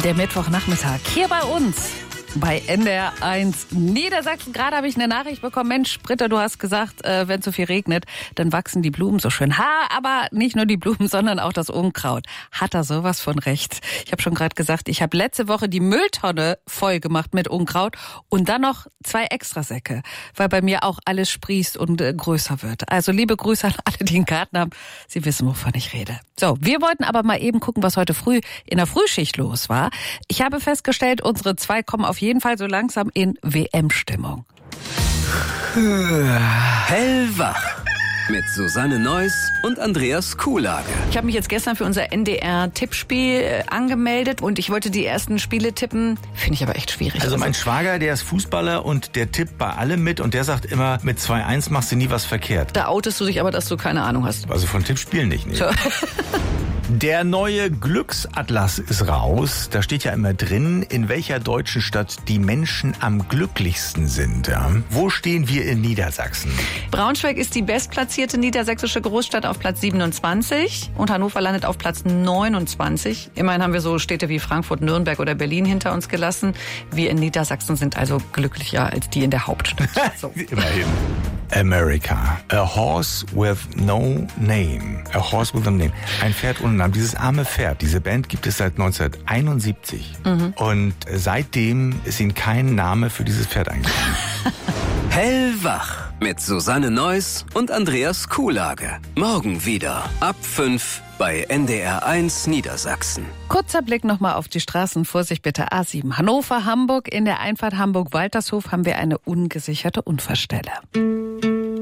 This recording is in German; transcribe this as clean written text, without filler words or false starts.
Der Mittwochnachmittag hier bei uns. Bei NDR 1 Niedersachsen. Gerade habe ich eine Nachricht bekommen. Mensch, Britta, du hast gesagt, wenn es so viel regnet, dann wachsen die Blumen so schön. Aber nicht nur die Blumen, sondern auch das Unkraut. Hat er sowas von recht. Ich habe schon gerade gesagt, ich habe letzte Woche die Mülltonne voll gemacht mit Unkraut und dann noch 2 Extrasäcke, weil bei mir auch alles sprießt und größer wird. Also liebe Grüße an alle, die einen Garten haben. Sie wissen, wovon ich rede. So, wir wollten aber mal eben gucken, was heute früh in der Frühschicht los war. Ich habe festgestellt, unsere 2 kommen auf jeden Fall so langsam in WM-Stimmung. Hellwach mit Susanne Neuss und Andreas Kuhlage. Ich habe mich jetzt gestern für unser NDR-Tippspiel angemeldet und ich wollte die ersten Spiele tippen. Finde ich aber echt schwierig. Also mein Schwager, der ist Fußballer und der tippt bei allem mit und der sagt immer, mit 2-1 machst du nie was verkehrt. Da outest du dich aber, dass du keine Ahnung hast. Also von Tippspielen nicht. Nee. So. Der neue Glücksatlas ist raus. Da steht ja immer drin, in welcher deutschen Stadt die Menschen am glücklichsten sind. Ja? Wo stehen wir in Niedersachsen? Braunschweig ist die bestplatzierte niedersächsische Großstadt auf Platz 27 und Hannover landet auf Platz 29. Immerhin haben wir so Städte wie Frankfurt, Nürnberg oder Berlin hinter uns gelassen. Wir in Niedersachsen sind also glücklicher als die in der Hauptstadt. So. Immerhin. America. A horse with no name. A horse with no name. Ein Pferd ohne Namen. Dieses arme Pferd, diese Band gibt es seit 1971. Und seitdem ist ihnen kein Name für dieses Pferd eingefallen. Hellwach mit Susanne Neuss und Andreas Kuhlage. Morgen wieder ab 5 bei NDR 1 Niedersachsen. Kurzer Blick nochmal auf die Straßen. Vorsicht bitte, A7 Hannover, Hamburg. In der Einfahrt Hamburg-Waltershof haben wir eine ungesicherte Unfallstelle.